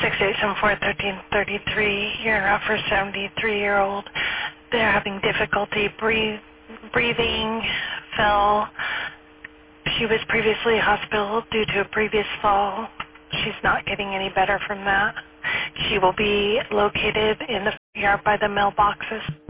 687-413-33. You're out for a 73-year-old. They're having difficulty breathing, fell. She was previously hospitalized due to a previous fall. She's not getting any better from that. She will be located in the yard by the mailboxes.